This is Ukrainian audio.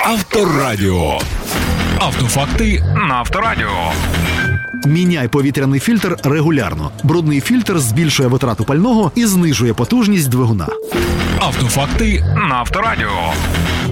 Авторадіо. Автофакти на Авторадіо. Міняй повітряний фільтр регулярно. Брудний фільтр збільшує витрату пального і знижує потужність двигуна. Автофакти на Авторадіо.